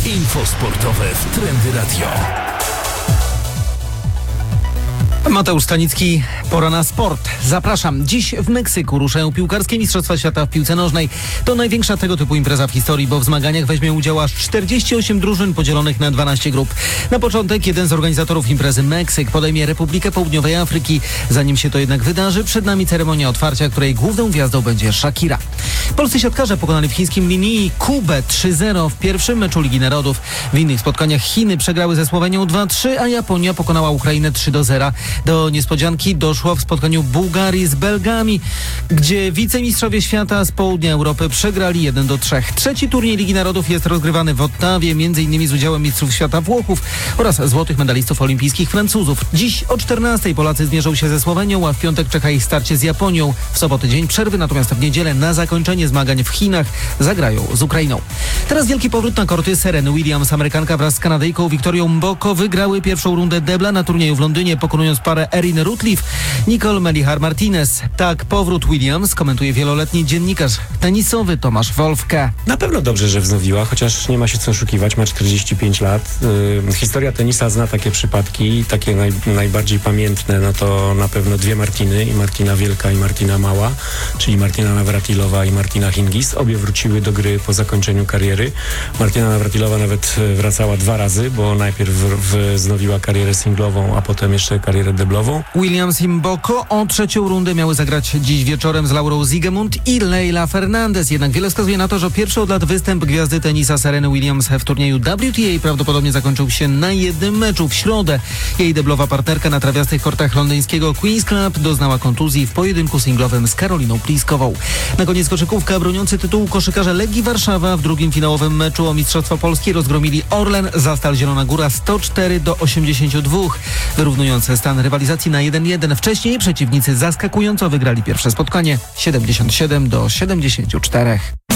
Info sportowe w Trendy Radio. Mateusz Stanicki, pora na sport. Zapraszam. Dziś w Meksyku ruszają piłkarskie Mistrzostwa Świata w piłce nożnej. To największa tego typu impreza w historii, bo w zmaganiach weźmie udział aż 48 drużyn podzielonych na 12 grup. Na początek jeden z organizatorów imprezy, Meksyk, podejmie Republikę Południowej Afryki. Zanim się to jednak wydarzy, przed nami ceremonia otwarcia, której główną gwiazdą będzie Shakira. Polscy siatkarze pokonali w chińskim Linii Kubę 3-0 w pierwszym meczu Ligi Narodów. W innych spotkaniach Chiny przegrały ze Słowenią 2-3, a Japonia pokonała Ukrainę 3-0. Do niespodzianki doszło w spotkaniu Bułgarii z Belgami, gdzie wicemistrzowie świata z południa Europy przegrali 1-3. Trzeci turniej Ligi Narodów jest rozgrywany w Ottawie, m.in. z udziałem mistrzów świata Włochów oraz złotych medalistów olimpijskich Francuzów. Dziś o 14:00 Polacy zmierzą się ze Słowenią, a w piątek czeka ich starcie z Japonią. W sobotę dzień przerwy, natomiast w niedzielę na zakończenie zmagań w Chinach zagrają z Ukrainą. Teraz wielki powrót na korty Sereny Williams. Amerykanka wraz z Kanadyjką Victorią Mboko wygrały pierwszą rundę debla na turnieju w Londynie, pokonując parę Erin Rutliff, Nicole Melichar-Martinez. Tak powrót Williams komentuje wieloletni dziennikarz tenisowy Tomasz Wolfke. Na pewno dobrze, że wznowiła, chociaż nie ma się co oszukiwać, ma 45 lat. Historia tenisa zna takie przypadki, takie najbardziej pamiętne, no to na pewno dwie Martiny, i Martina Wielka i Martina Mała, czyli Martina Navratilowa i Martina Hingis. Obie wróciły do gry po zakończeniu kariery. Martina Navratilowa nawet wracała 2 razy, bo najpierw wznowiła karierę singlową, a potem jeszcze karierę deblową. Williams i Mboko o trzecią rundę miały zagrać dziś wieczorem z Laurą Zigemund i Leila Fernandez. Jednak wiele wskazuje na to, że pierwszy od lat występ gwiazdy tenisa Sereny Williams w turnieju WTA prawdopodobnie zakończył się na jednym meczu w środę. Jej deblowa partnerka na trawiastych kortach londyńskiego Queen's Club doznała kontuzji w pojedynku singlowym z Karoliną Pliskową. Na koniec koszykówka. Broniący tytułu koszykarze Legii Warszawa w drugim finałowym meczu o Mistrzostwo Polski rozgromili Orlen Zastal Zielona Góra 104-82, wyrównując stan rywalizacji na 1-1. Wcześniej przeciwnicy zaskakująco wygrali pierwsze spotkanie 77-74.